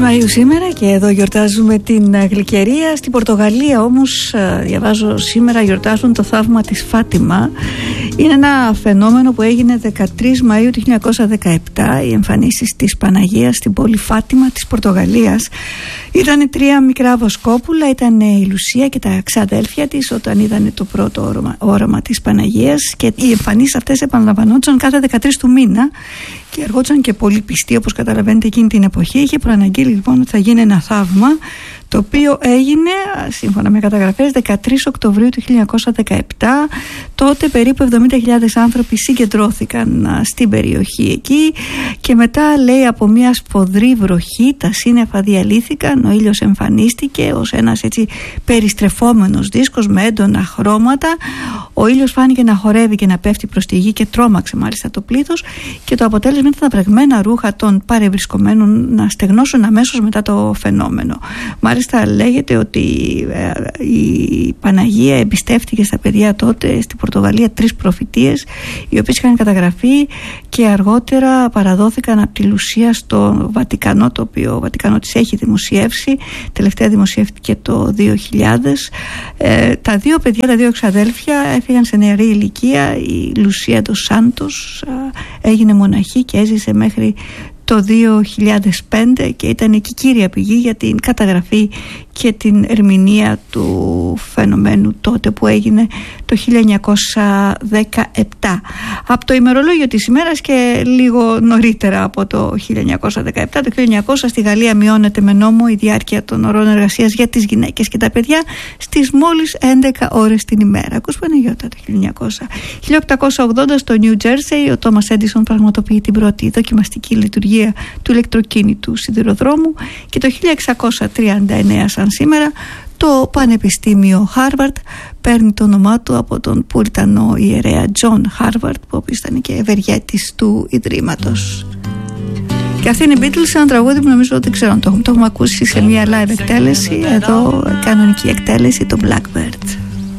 Μαΐου σήμερα και εδώ γιορτάζουμε την γλυκερία. Στην Πορτογαλία όμως, διαβάζω σήμερα, γιορτάζουν το θαύμα της Φάτιμα. Είναι ένα φαινόμενο που έγινε 13 Μαΐου του 1917, οι εμφανίσεις της Παναγίας στην πόλη Φάτιμα της Πορτογαλίας. Ήταν τρία μικρά βοσκόπουλα, ήταν η Λουσία και τα ξαδέλφια της όταν είδαν το πρώτο όραμα της Παναγίας, και οι εμφανίσεις αυτές επαναλαμβανόντουσαν κάθε 13 του μήνα και αργόντουσαν και πολύ πιστοί, όπως καταλαβαίνετε, εκείνη την εποχή. Είχε προαναγγείλει λοιπόν ότι θα γίνει ένα θαύμα, το οποίο έγινε σύμφωνα με καταγραφές 13 Οκτωβρίου του 1917. Τότε περίπου 70.000 άνθρωποι συγκεντρώθηκαν στην περιοχή εκεί και μετά, λέει, από μια σφοδρή βροχή τα σύννεφα διαλύθηκαν, ο ήλιος εμφανίστηκε ως ένας έτσι περιστρεφόμενος δίσκος με έντονα χρώματα. Ο ήλιος φάνηκε να χορεύει και να πέφτει προς τη γη και τρόμαξε μάλιστα το πλήθος, και το αποτέλεσμα ήταν τα πραγμένα ρούχα των παρευρισκομένων να στεγνώσουν αμέσως μετά το φαινόμενο. Μάλιστα λέγεται ότι η Παναγία εμπιστεύτηκε στα παιδιά τότε στην Πορτογαλία 3 προφητείες, οι οποίες είχαν καταγραφεί και αργότερα παραδόθηκαν από τη Λουσία στο Βατικανό, το οποίο ο Βατικανό της έχει δημοσιεύσει. Τελευταία δημοσιεύτηκε το 2000. Τα δύο παιδιά, τα δύο εξαδέλφια, έφυγαν σε νεαρή ηλικία. Η Λουσία dos Santos έγινε μοναχή και έζησε μέχρι το 2005 και ήταν η κύρια πηγή για την καταγραφή και την ερμηνεία του φαινομένου τότε που έγινε το 1917. Από το ημερολόγιο της ημέρας και λίγο νωρίτερα από το 1917, το 1900 στη Γαλλία μειώνεται με νόμο η διάρκεια των ωρών εργασίας για τις γυναίκες και τα παιδιά στις μόλις 11 ώρες την ημέρα. Ακούς Παναγιώτα το 1900. 1880 στο New Jersey ο Τόμας Έντισον πραγματοποιεί την πρώτη δοκιμαστική λειτουργία του ηλεκτροκίνητου σιδηροδρόμου, και το 1639 σαν σήμερα το Πανεπιστήμιο Χάρβαρντ παίρνει το όνομά του από τον Πουριτανό ιερέα Τζον Χάρβαρντ, που ήταν και ευεργέτης του Ιδρύματος. Και αυτή είναι η Beatles, ένα τραγούδι που νομίζω ότι ξέρω αν το έχουμε ακούσει σε μια live εκτέλεση, εδώ κανονική εκτέλεση, το Blackbird.